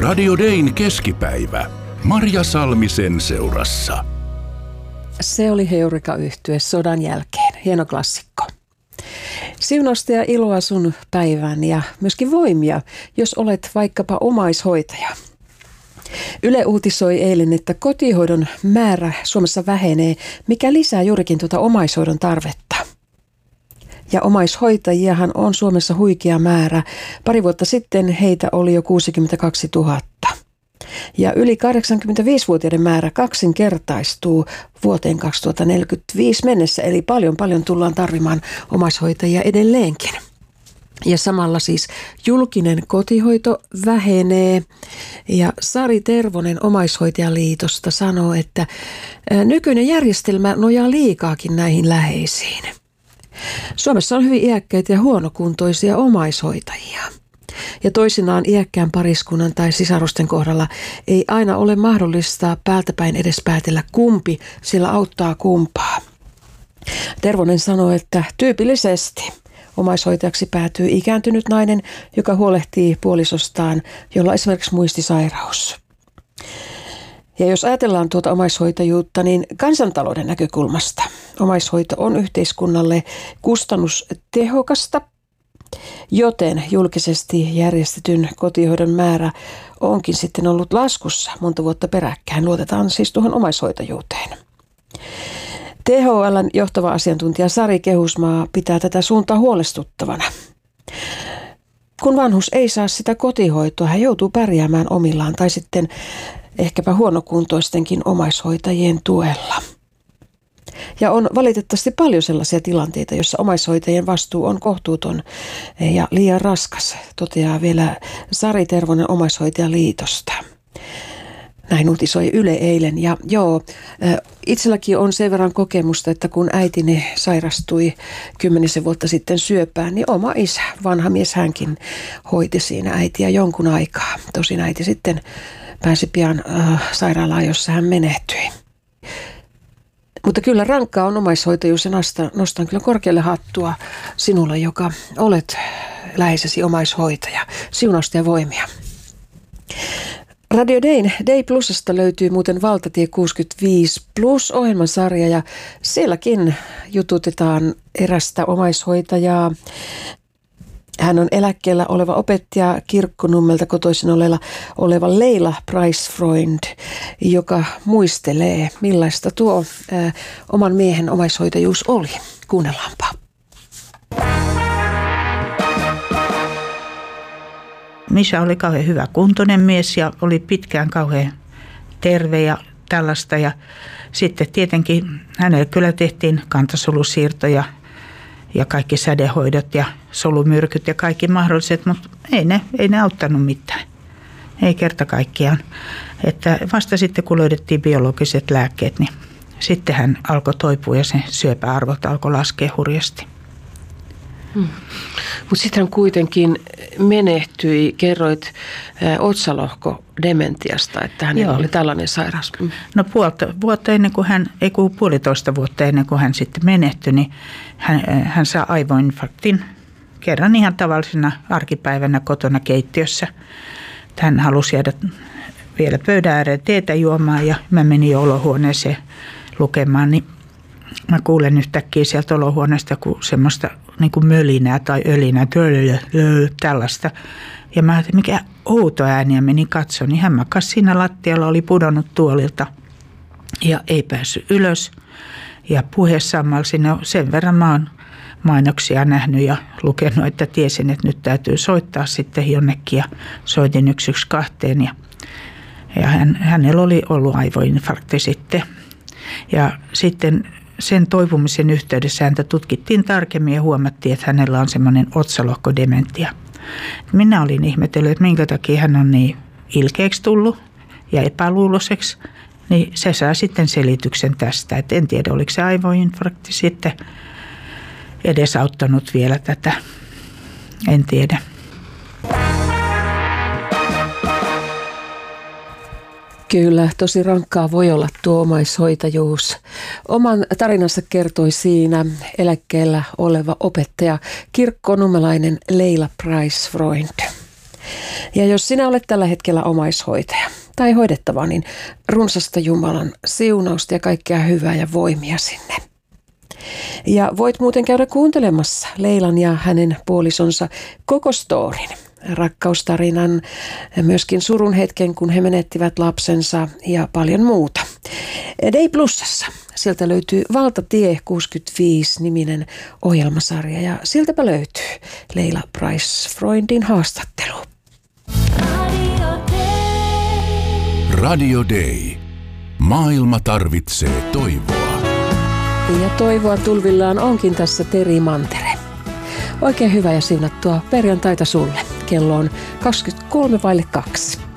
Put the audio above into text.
Radio Dayn keskipäivä. Marja Salmisen seurassa. Se oli Heureka-yhtye sodan jälkeen. Hieno klassikko. Siunausta ja iloa sun päivän ja myöskin voimia, jos olet vaikkapa omaishoitaja. Yle uutisoi eilen, että kotihoidon määrä Suomessa vähenee, mikä lisää juurikin tuota omaishoidon tarvetta. Ja omaishoitajiahan on Suomessa huikea määrä. Pari vuotta sitten heitä oli jo 62 000. Ja yli 85-vuotiaiden määrä kaksinkertaistuu vuoteen 2045 mennessä, eli paljon tullaan tarvimaan omaishoitajia edelleenkin. Ja samalla siis julkinen kotihoito vähenee ja Sari Tervonen Omaishoitajaliitosta sanoo, että nykyinen järjestelmä nojaa liikaakin näihin läheisiin. Suomessa on hyvin iäkkäitä ja huonokuntoisia omaishoitajia. Ja toisinaan iäkkään pariskunnan tai sisarusten kohdalla ei aina ole mahdollista päältäpäin edes päätellä kumpi, sillä auttaa kumpaa. Tervonen sanoi, että tyypillisesti omaishoitajaksi päätyy ikääntynyt nainen, joka huolehtii puolisostaan, jolla on esimerkiksi muistisairaus. Ja jos ajatellaan tuota omaishoitajuutta, niin kansantalouden näkökulmasta omaishoito on yhteiskunnalle kustannustehokasta, joten julkisesti järjestetyn kotihoidon määrä onkin sitten ollut laskussa monta vuotta peräkkäin. Luotetaan siis tuohon omaishoitajuuteen. THL:n johtava asiantuntija Sari Kehusmaa pitää tätä suuntaa huolestuttavana. Kun vanhus ei saa sitä kotihoitoa, hän joutuu pärjäämään omillaan tai sitten ehkäpä huonokuntoistenkin omaishoitajien tuella. Ja on valitettavasti paljon sellaisia tilanteita, joissa omaishoitajien vastuu on kohtuuton ja liian raskas, toteaa vielä Sari Tervonen Omaishoitajaliitosta. Näin uutisoi Yle eilen. Ja itselläkin on sen verran kokemusta, että kun äitini sairastui 10 vuotta sitten syöpään, niin oma isä, vanha mies, hänkin hoiti siinä äitiä jonkun aikaa. Tosin äiti sitten pääsi pian sairaalaan, jossa hän menehtyi. Mutta kyllä rankkaa on omaishoitajuus ja nostan kyllä korkealle hattua sinulle, joka olet läheisesi omaishoitaja. Siunausta ja voimia. Radio Dayn Day Plusasta löytyy muuten Valtatie 65 Plus -ohjelmasarja ja sielläkin jututetaan erästä omaishoitajaa. Hän on eläkkeellä oleva opettaja Kirkkonummelta kotoisin oleva Leila Price-Freund, joka muistelee, millaista tuo oman miehen omaishoitajuus oli. Kuunnellaanpa. Misha oli kauhean hyvä kuntoinen mies ja oli pitkään kauhean terve ja tällaista. Ja sitten tietenkin hänelle kyllä tehtiin kantasolusiirtoja ja kaikki sädehoidot ja solumyrkyt ja kaikki mahdolliset, mutta ei ne auttanut mitään. Ei kerta kaikkiaan. Että vasta sitten kun löydettiin biologiset lääkkeet, niin sitten hän alkoi toipua ja se syöpäarvot alkoi laskea hurjasti. Mutta sitten hän kuitenkin menehtyi, kerroit otsalohkodementiasta, että hänellä oli tällainen sairaus. No puolitoista vuotta ennen kuin hän sitten menehtyi, niin hän saa aivoinfarktin kerran ihan tavallisena arkipäivänä kotona keittiössä. Hän halusi jäädä vielä pöydän ääreen teetä juomaan ja mä menin olohuoneeseen lukemaan, niin mä kuulen yhtäkkiä sieltä olohuoneesta semmoista niin kuin mölinää tai ölinää, tällaista. Ja mä ajattelin, mikä outo ääni, ja menin katsomaan, niin hän makasi siinä lattialla, oli pudonnut tuolilta ja ei päässyt ylös. Ja puheessaan sen verran mä oon mainoksia nähnyt ja lukenut, että tiesin, että nyt täytyy soittaa sitten jonnekin ja soitin 112 ja hänellä oli ollut aivoinfarkti sitten. Ja sitten sen toipumisen yhteydessä häntä tutkittiin tarkemmin ja huomattiin, että hänellä on semmoinen otsalohkodementia. Minä olin ihmetellyt, että minkä takia hän on niin ilkeäksi tullut ja epäluuloiseksi. Niin se saa sitten selityksen tästä. Et en tiedä, oliko se aivoinfarkti sitten edesauttanut vielä tätä. En tiedä. Kyllä, tosi rankkaa voi olla tuo omaishoitajuus. Oman tarinansa kertoi siinä eläkkeellä oleva opettaja kirkkonummelainen Leila Price-Freund. Ja jos sinä olet tällä hetkellä omaishoitaja tai hoidettava, niin runsasta Jumalan siunausta ja kaikkea hyvää ja voimia sinne. Ja voit muuten käydä kuuntelemassa Leilan ja hänen puolisonsa koko storin, rakkaustarinan, myöskin surun hetken, kun he menettivät lapsensa ja paljon muuta. Day Plusassa. Sieltä löytyy Valtatie 65-niminen ohjelmasarja ja sieltäpä löytyy Leila Price-Freundin haastattelu. Radio Day. Maailma tarvitsee toivoa. Ja toivoa tulvillaan onkin tässä Teri Mantere. Oikein hyvää ja siunattua perjantaita sulle. Kello on 2:23.